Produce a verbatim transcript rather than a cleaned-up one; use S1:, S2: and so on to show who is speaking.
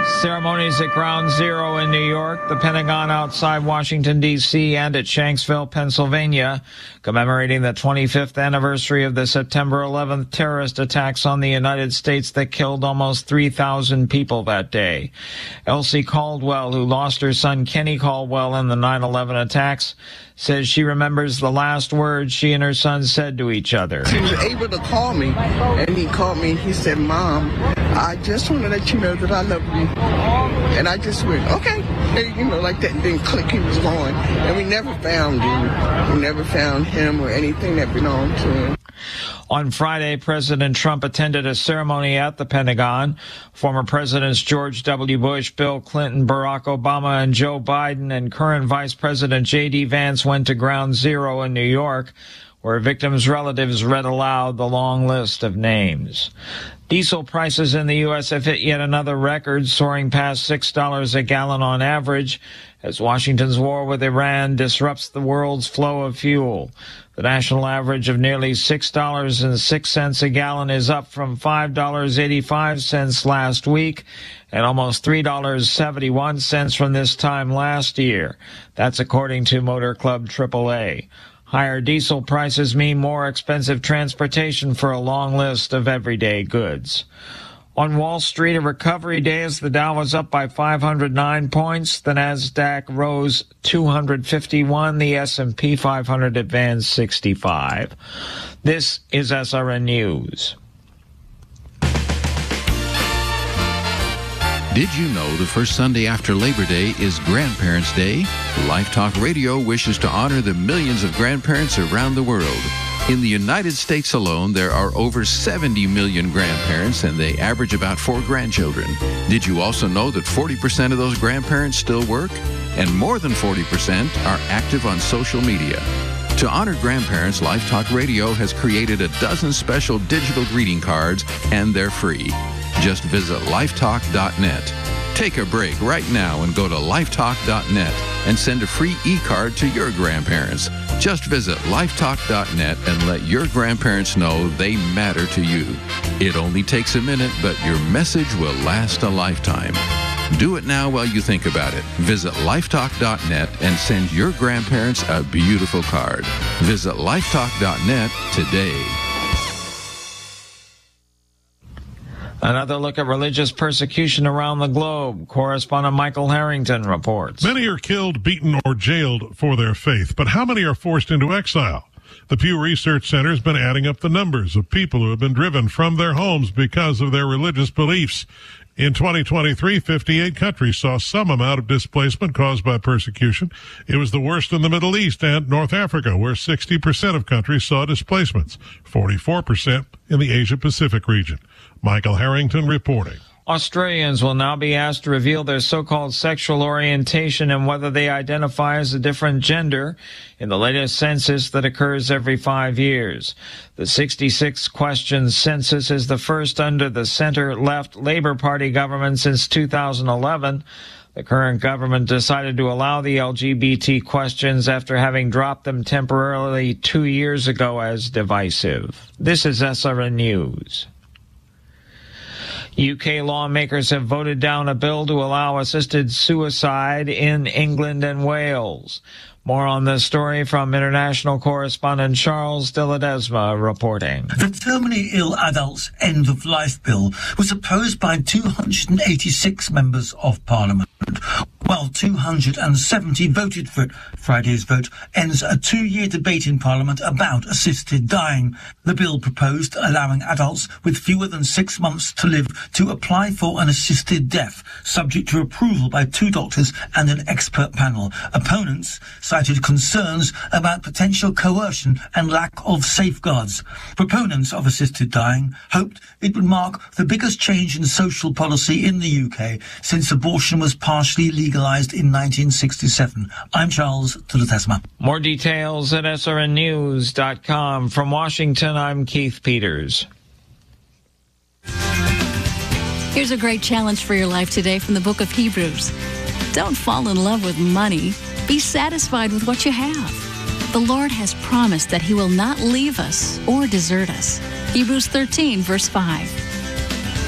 S1: Ceremonies at Ground Zero in New York, the Pentagon outside Washington, D C, and at Shanksville, Pennsylvania, commemorating the twenty-fifth anniversary of the September eleventh terrorist attacks on the United States that killed almost three thousand people that day. Elsie Caldwell, who lost her son Kenny Caldwell in the nine eleven attacks, says she remembers the last words she and her son said to each other.
S2: He was able to call me, and he called me and he said, "Mom, I just want to let you know that I love you." And I just went, okay. And, you know, like that, and then click, he was gone. And we never found him. We never found him or anything that belonged to him.
S1: On Friday, President Trump attended a ceremony at the Pentagon. Former Presidents George W. Bush, Bill Clinton, Barack Obama, and Joe Biden, and current Vice President J D. Vance went to Ground Zero in New York, where victims' relatives read aloud the long list of names. Diesel prices in the U S have hit yet another record, soaring past six dollars a gallon on average, as Washington's war with Iran disrupts the world's flow of fuel. The national average of nearly six dollars and six cents a gallon is up from five dollars and eighty-five cents last week and almost three dollars and seventy-one cents from this time last year. That's according to Motor Club triple A. Higher diesel prices mean more expensive transportation for a long list of everyday goods. On Wall Street, a recovery day as the Dow was up by five hundred nine points. The Nasdaq rose two hundred fifty-one. The S and P five hundred advanced sixty-five. This is S R N News.
S3: Did you know the first Sunday after Labor Day is Grandparents' Day? Life Talk Radio wishes to honor the millions of grandparents around the world. In the United States alone, there are over seventy million grandparents, and they average about four grandchildren. Did you also know that forty percent of those grandparents still work? And more than forty percent are active on social media. To honor grandparents, Life Talk Radio has created a dozen special digital greeting cards, and they're free. Just visit lifetalk dot net. Take a break right now and go to lifetalk dot net and send a free e-card to your grandparents. Just visit lifetalk dot net and let your grandparents know they matter to you. It only takes a minute, but your message will last a lifetime. Do it now while you think about it. Visit lifetalk dot net and send your grandparents a beautiful card. Visit lifetalk dot net today.
S1: Another look at religious persecution around the globe. Correspondent Michael Harrington reports.
S4: Many are killed, beaten, or jailed for their faith, but how many are forced into exile? The Pew Research Center has been adding up the numbers of people who have been driven from their homes because of their religious beliefs. In twenty twenty-three, fifty-eight countries saw some amount of displacement caused by persecution. It was the worst in the Middle East and North Africa, where sixty percent of countries saw displacements, forty-four percent in the Asia-Pacific region. Michael Harrington reporting.
S1: Australians will now be asked to reveal their so-called sexual orientation and whether they identify as a different gender in the latest census that occurs every five years. The sixty-six question census is the first under the center-left Labour Party government since two thousand eleven. The current government decided to allow the L G B T questions after having dropped them temporarily two years ago as divisive. This is S R N News. U K lawmakers have voted down a bill to allow assisted suicide in England and Wales. More on this story from international correspondent Charles de Ledesma reporting.
S5: The Terminally Ill Adults End of Life Bill was opposed by two hundred eighty-six members of Parliament, while two hundred seventy voted for it. Friday's vote ends a two-year debate in Parliament about assisted dying. The bill proposed allowing adults with fewer than six months to live to apply for an assisted death, subject to approval by two doctors and an expert panel. Opponents cited concerns about potential coercion and lack of safeguards. Proponents of assisted dying hoped it would mark the biggest change in social policy in the U K since abortion was partially legalised in nineteen sixty-seven. I'm Charles de Ledesma.
S1: More details at S R N news dot com. From Washington, I'm Keith Peters.
S6: Here's a great challenge for your life today from the book of Hebrews. Don't fall in love with money. Be satisfied with what you have. The Lord has promised that he will not leave us or desert us. Hebrews thirteen, verse five.